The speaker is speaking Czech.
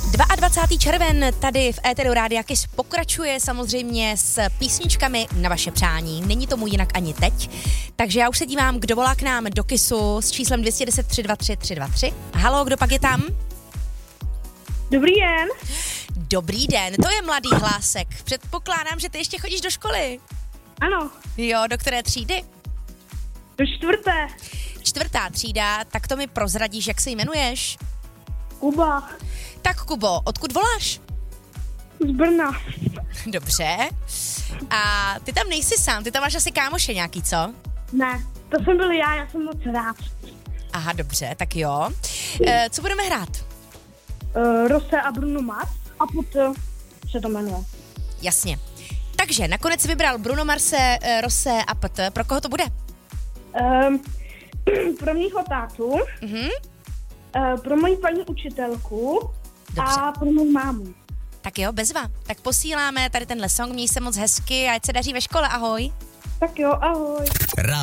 22. červen tady v éteru Rádia Kiss pokračuje samozřejmě s písničkami na vaše přání. Není tomu jinak ani teď. Takže já už se dívám, kdo volá k nám do Kissu s číslem 210 323 323. Haló, kdo pak je tam? Dobrý den. Dobrý den, to je mladý hlásek. Předpokládám, že ty ještě chodíš do školy. Ano, Jo, do které třídy? do čtvrté. 4. třída, tak to mi prozradíš, jak se jmenuješ? Kuba. Tak Kubo, odkud voláš? Z Brna. Dobře. A ty tam nejsi sám, ty tam máš asi kámoše nějaký, co? Ne, to jsem byl já jsem moc rád. Aha, dobře, tak jo. Co budeme hrát? Rose a Bruno Mars a potom se to jmenuje. Jasně. Takže nakonec si vybral Bruno Marse, Rose a P.T. Pro koho to bude? Pro mýho tátu, Mhm. pro moji paní učitelku Dobře. a pro mou mámu. Tak jo, bezva. Tak posíláme tady tenhle song, měj se moc hezky a ať se daří ve škole, ahoj. Tak jo, ahoj.